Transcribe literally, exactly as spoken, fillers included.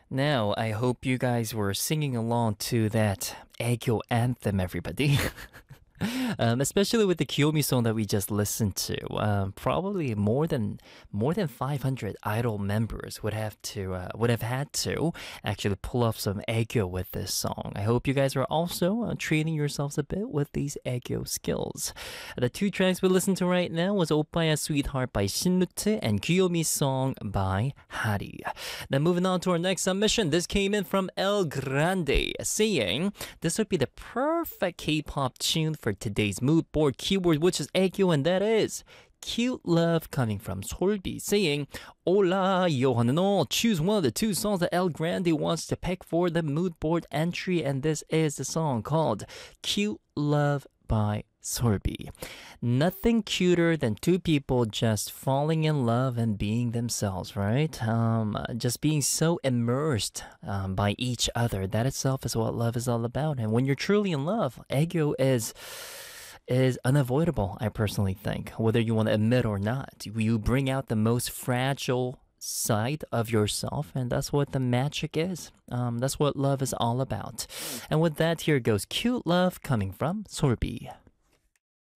Now, I hope you guys were singing along to that Aegyo anthem, everybody. Um, especially with the Kiyomi song that we just listened to, um, probably more than more than five hundred idol members would have to uh, would have had to actually pull off some aegyo with this song. I hope you guys are also uh, training yourselves a bit with these aegyo skills. The two tracks we listened to right now was Oppaya Sweetheart by Shinrutte and Kiyomi's song by Hari. Now moving on to our next submission. This came in from El Grande saying this would be the perfect K-pop tune for today's mood board keyword, which is aegyo, and that is Cute Love, coming from Solbi, saying Hola, Yohanano, choose one of the two songs that El Grande wants to pick for the mood board entry, and this is the song called Cute Love by Sorby. Nothing cuter than two people just falling in love and being themselves, right? Um, just being so immersed um, by each other. That itself is what love is all about. And when you're truly in love, aegyo is is unavoidable, I personally think, whether you want to admit or not. You bring out the most fragile side of yourself, and that's what the magic is. Um, that's what love is all about. And with that, here goes Cute Love, coming from Sorby.